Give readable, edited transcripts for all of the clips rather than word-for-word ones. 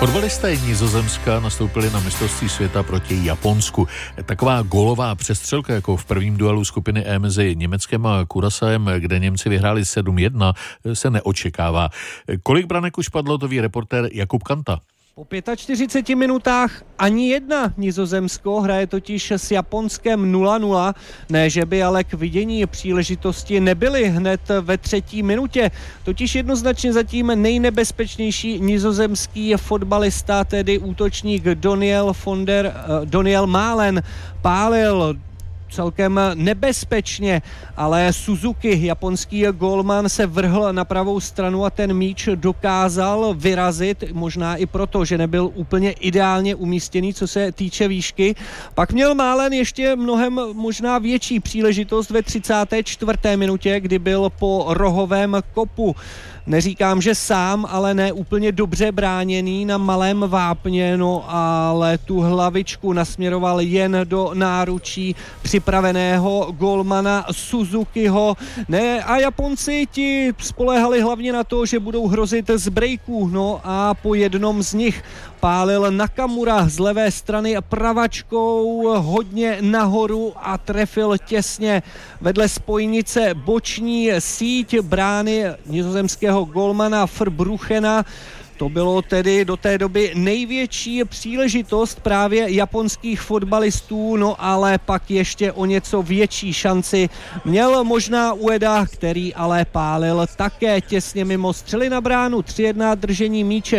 Fotbalisté Nizozemska nastoupili na mistrovství světa proti Japonsku. Taková gólová přestřelka jako v prvním duelu skupiny E mezi Německem a Curaçaem, kde Němci vyhráli 7-1, se neočekává. Kolik branek už padlo, to ví reportér Jakub Kanta. Po 45 minutách ani jedna. Nizozemsko hraje totiž s Japonskem 0-0. Ne, že by ale k vidění příležitosti nebyly hned ve 3. minutě. Totiž jednoznačně zatím nejnebezpečnější nizozemský fotbalista, tedy útočník Doniel Malen, pálil celkem nebezpečně, ale Suzuki, japonský gólman, se vrhl na pravou stranu a ten míč dokázal vyrazit, možná i proto, že nebyl úplně ideálně umístěný, co se týče výšky. Pak měl Malen ještě mnohem možná větší příležitost ve 34. minutě, kdy byl po rohovém kopu. Neříkám, že sám, ale ne úplně dobře bráněný na malém vápně, no ale tu hlavičku nasměroval jen do náručí připraveného gólmana Suzukiho. Ne, a Japonci ti spoléhali hlavně na to, že budou hrozit z breaků, no a po jednom z nich pálil Nakamura z levé strany pravačkou hodně nahoru a trefil těsně vedle spojnice boční síť brány nizozemského gólmana Verbruchena. To bylo tedy do té doby největší příležitost právě japonských fotbalistů, no ale pak ještě o něco větší šanci měl možná Ueda, který ale pálil také těsně mimo střely na bránu. 3-1 držení míče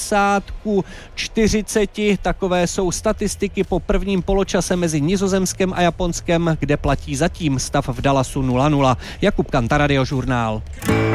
60-40. Takové jsou statistiky po prvním poločase mezi Nizozemskem a Japonskem, kde platí zatím stav v Dallasu 0-0. Jakub Kanta, Radiožurnál.